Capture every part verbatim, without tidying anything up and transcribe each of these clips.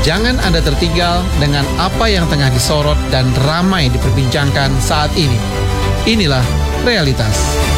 Jangan Anda tertinggal dengan apa yang tengah disorot dan ramai diperbincangkan saat ini. Inilah realitas.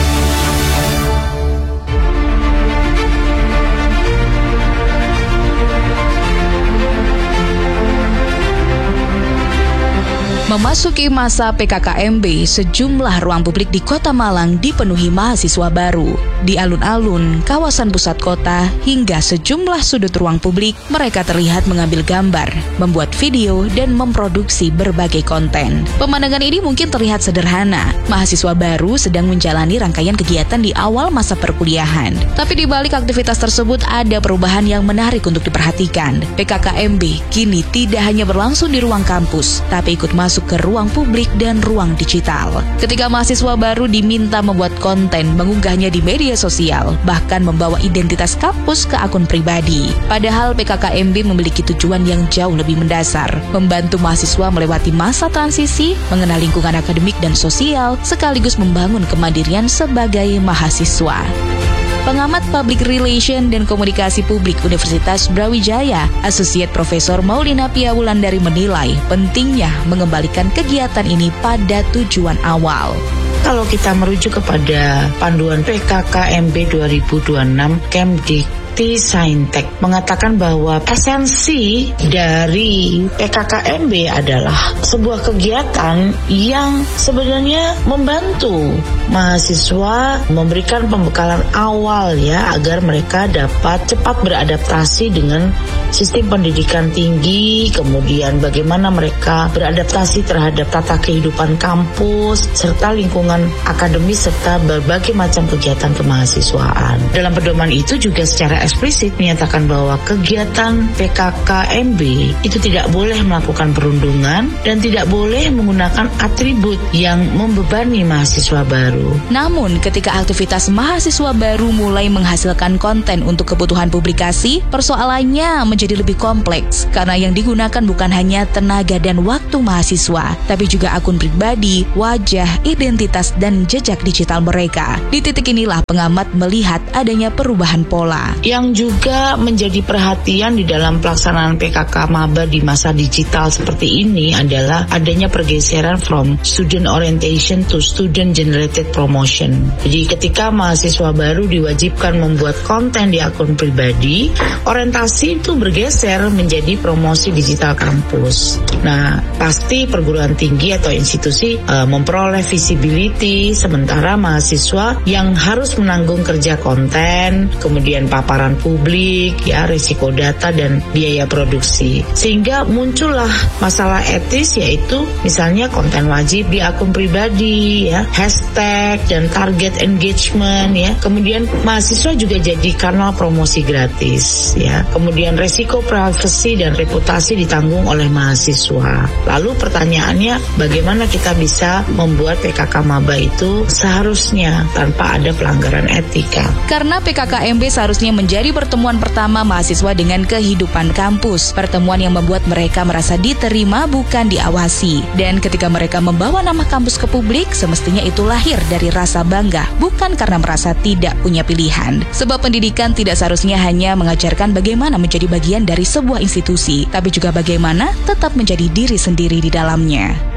Memasuki masa P K K M B, sejumlah ruang publik di Kota Malang dipenuhi mahasiswa baru. Di alun-alun, kawasan pusat kota, hingga sejumlah sudut ruang publik, mereka terlihat mengambil gambar, membuat video, dan memproduksi berbagai konten. Pemandangan ini mungkin terlihat sederhana. Mahasiswa baru sedang menjalani rangkaian kegiatan di awal masa perkuliahan. Tapi di balik aktivitas tersebut ada perubahan yang menarik untuk diperhatikan. P K K M B kini tidak hanya berlangsung di ruang kampus, tapi ikut masuk ke ruang publik dan ruang digital. Ketika mahasiswa baru diminta membuat konten, mengunggahnya di media sosial, bahkan membawa identitas kampus ke akun pribadi. Padahal P K K M B memiliki tujuan yang jauh lebih mendasar, membantu mahasiswa melewati masa transisi, mengenal lingkungan akademik dan sosial, sekaligus membangun kemandirian sebagai mahasiswa. Pengamat Public Relation dan Komunikasi Publik Universitas Brawijaya, Asosiat Profesor Maulina Pia Wulandari menilai pentingnya mengembalikan kegiatan ini pada tujuan awal. Kalau kita merujuk kepada panduan P K K M B dua ribu dua puluh enam Kemdik Saintek mengatakan bahwa esensi dari P K K M B adalah sebuah kegiatan yang sebenarnya membantu mahasiswa memberikan pembekalan awal ya agar mereka dapat cepat beradaptasi dengan sistem pendidikan tinggi, kemudian bagaimana mereka beradaptasi terhadap tata kehidupan kampus serta lingkungan akademis serta berbagai macam kegiatan kemahasiswaan. Dalam pedoman itu juga secara eksplisit menyatakan bahwa kegiatan P K K M B itu tidak boleh melakukan perundungan dan tidak boleh menggunakan atribut yang membebani mahasiswa baru. Namun, ketika aktivitas mahasiswa baru mulai menghasilkan konten untuk kebutuhan publikasi, persoalannya menjadi lebih kompleks karena yang digunakan bukan hanya tenaga dan waktu mahasiswa, tapi juga akun pribadi, wajah, identitas, dan jejak digital mereka. Di titik inilah pengamat melihat adanya perubahan pola. Yang juga menjadi perhatian di dalam pelaksanaan P K K Maba di masa digital seperti ini adalah adanya pergeseran from student orientation to student generated promotion. Jadi ketika mahasiswa baru diwajibkan membuat konten di akun pribadi, orientasi itu bergeser menjadi promosi digital kampus. Nah, pasti perguruan tinggi atau institusi uh, memperoleh visibility, sementara mahasiswa yang harus menanggung kerja konten, kemudian paparan publik, ya, risiko data dan biaya produksi. Sehingga muncullah masalah etis, yaitu misalnya konten wajib di akun pribadi, ya, hashtag dan target engagement, ya. Kemudian mahasiswa juga jadi kanal promosi gratis, ya. Kemudian risiko privasi dan reputasi ditanggung oleh mahasiswa. Lalu pertanyaannya, bagaimana kita bisa membuat P K K Maba itu seharusnya tanpa ada pelanggaran etika? Karena P K K M B seharusnya menjadi pertemuan pertama mahasiswa dengan kehidupan kampus. Pertemuan yang membuat mereka merasa diterima bukan diawasi. Dan ketika mereka membawa nama kampus ke publik, semestinya itu lahir dari rasa bangga, bukan karena merasa tidak punya pilihan. Sebab pendidikan tidak seharusnya hanya mengajarkan bagaimana menjadi bagian dari sebuah institusi, tapi juga bagaimana tetap menjadi diri sendiri di dalamnya.